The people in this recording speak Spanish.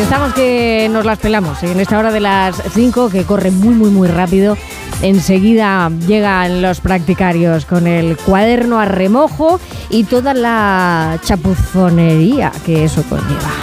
Estamos que nos las pelamos en esta hora de las 5, que corre muy, muy, muy rápido. Enseguida llegan los practicarios con el cuaderno a remojo y toda la chapuzonería que eso conlleva.